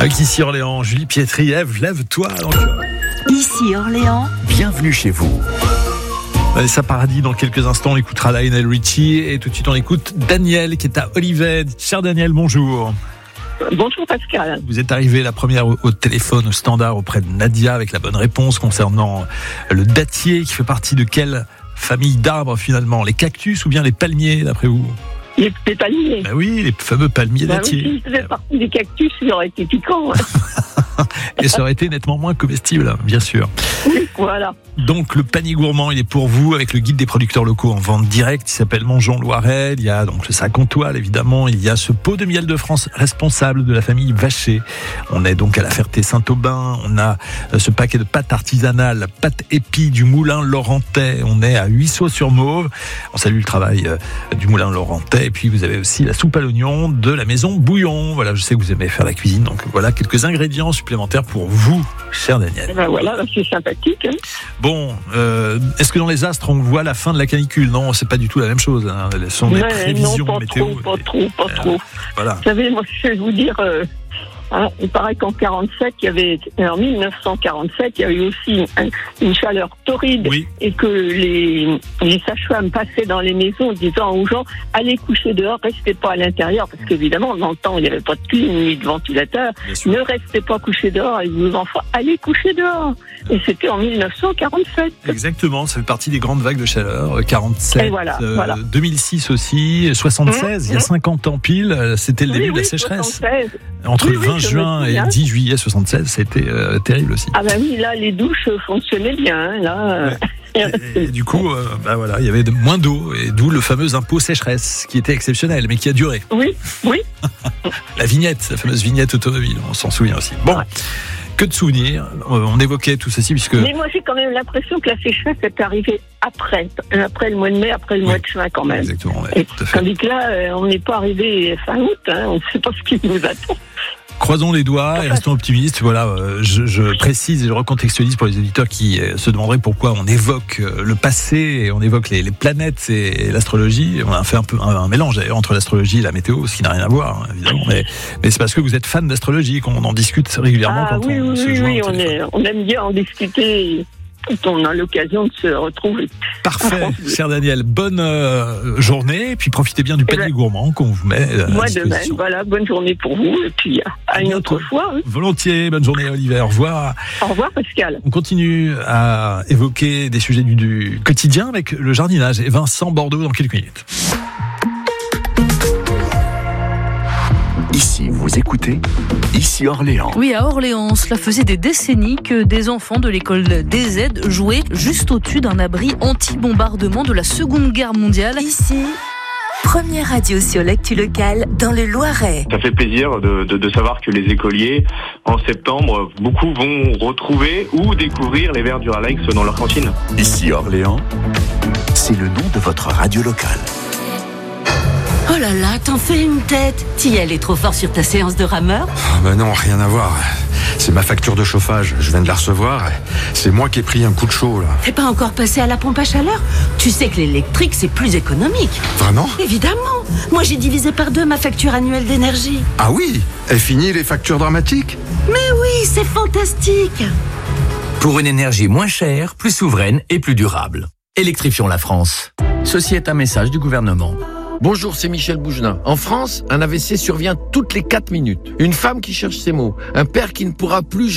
Avec ici Orléans, Julie Pietri, lève-toi. Ici Orléans. Bienvenue chez vous. Ça paradis dans quelques instants, on écoutera Lionel Richie et tout de suite on écoute Daniel qui est à Olivet. Cher Daniel, bonjour. Bonjour Pascal. Vous êtes arrivé la première au téléphone, au standard auprès de Nadia avec la bonne réponse concernant le dattier qui fait partie de quelle famille d'arbres finalement? Les cactus ou bien les palmiers d'après vous? Les palmiers. Ben oui, les fameux palmiers dattiers. Oui, si ça fait partie des cactus, il aurait été piquant. Et ça aurait été nettement moins comestible, bien sûr. Oui, voilà. Donc le panier gourmand, il est pour vous avec le guide des producteurs locaux en vente directe. Il s'appelle Mangeons Loiret. Il y a donc le sac en toile, évidemment. Il y a ce pot de miel de France responsable de la famille Vacher. On est donc à la Ferté-Saint-Aubin. On a ce paquet de pâtes artisanales, pâtes épis du Moulin Laurentais. On est à Huisseau-sur-Mauve. On salue le travail du Moulin Laurentais. Et puis vous avez aussi la soupe à l'oignon de la maison Bouillon. Voilà, je sais que vous aimez faire la cuisine. Donc voilà quelques ingrédients supplémentaires pour vous, cher Daniel. Ben voilà, c'est sympathique. Hein. Bon, est-ce que dans les astres, on voit la fin de la canicule? Non, c'est pas du tout la même chose. Hein. Ce sont des prévisions non, pas météo. Pas trop. Voilà. Vous savez, moi, je vais vous dire... il paraît qu'en 1947, il y avait aussi une chaleur torride, oui. Et que les sages-femmes passaient dans les maisons disant aux gens allez coucher dehors, restez pas à l'intérieur, parce qu'évidemment dans le temps il n'y avait pas de clim ni de ventilateur, ne restez pas couchés dehors et vos enfants allez coucher dehors. Et c'était en 1947. Exactement, ça fait partie des grandes vagues de chaleur, 47, voilà. 2006 aussi, 76, il y a 50 ans pile, c'était le début de la sécheresse. 76. Entre le 20 juin et le 10 juillet 76, c'était terrible aussi. Ah ben oui, là les douches fonctionnaient bien, hein, là. Et du coup, voilà, il y avait moins d'eau, et d'où le fameux impôt sécheresse, qui était exceptionnel, mais qui a duré. Oui. La fameuse vignette automobile, on s'en souvient aussi. Bon. Ouais. Que de souvenirs, on évoquait tout ceci puisque... Mais moi j'ai quand même l'impression que la sécheresse est arrivée après le mois de mai, après le mois de juin quand même. Exactement, et tout à fait. Tandis que là, on n'est pas arrivé fin août, hein, on ne sait pas ce qui nous attend. Croisons les doigts et restons optimistes. Voilà, je précise et je recontextualise pour les auditeurs qui se demanderaient pourquoi on évoque le passé et on évoque les planètes et l'astrologie. On a fait un peu un mélange d'ailleurs entre l'astrologie et la météo, ce qui n'a rien à voir, hein, évidemment. Mais c'est parce que vous êtes fan d'astrologie qu'on en discute régulièrement quand on se joint au téléphone. On aime bien en discuter. On a l'occasion de se retrouver. Parfait, cher Daniel. Bonne journée, et puis profitez bien du panier gourmand qu'on vous met à moi disposition. De même, voilà, bonne journée pour vous, et puis à une autre fois. Hein. Volontiers, bonne journée Olivier, au revoir. Au revoir Pascal. On continue à évoquer des sujets du quotidien avec le jardinage et Vincent Bordeaux dans quelques minutes. Ici, vous écoutez Ici Orléans. Oui, à Orléans, cela faisait des décennies que des enfants de l'école DZ jouaient juste au-dessus d'un abri anti-bombardement de la Seconde Guerre mondiale. Ici, première radio sur l'actu locale dans le Loiret. Ça fait plaisir de savoir que les écoliers, en septembre, beaucoup vont retrouver ou découvrir les verres Duralex dans leur cantine. Ici Orléans, c'est le nom de votre radio locale. Oh là là, t'en fais une tête. T'y es allé trop fort sur ta séance de rameur? Non, rien à voir. C'est ma facture de chauffage, je viens de la recevoir. C'est moi qui ai pris un coup de chaud, là. T'es pas encore passé à la pompe à chaleur? Tu sais que l'électrique, c'est plus économique. Vraiment? Évidemment. Moi, j'ai divisé par 2 ma facture annuelle d'énergie. Ah oui? Et fini les factures dramatiques? Mais oui, c'est fantastique. Pour une énergie moins chère, plus souveraine et plus durable. Électrifions la France. Ceci est un message du gouvernement. Bonjour, c'est Michel Bougenin. En France, un AVC survient toutes les 4 minutes. Une femme qui cherche ses mots. Un père qui ne pourra plus